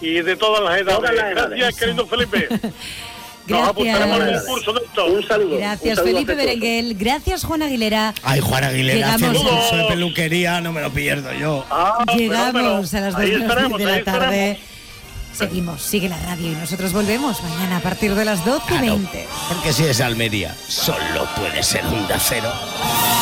y de todas las edades. Todas las edades. Gracias, querido Felipe. Nos Gracias. apuntaremos al concurso de esto. Un saludo. Gracias, un saludo Felipe afectuoso. Berenguel. Gracias, Juan Aguilera. Ay, Juan Aguilera, hace Llegamos. un curso de peluquería, no me lo pierdo yo. Llegamos a las 2 ahí de estaremos, la ahí tarde. estaremos. Seguimos, sigue la radio y nosotros volvemos mañana a partir de las 12:20. Porque si es Almería, solo puede ser Onda Cero.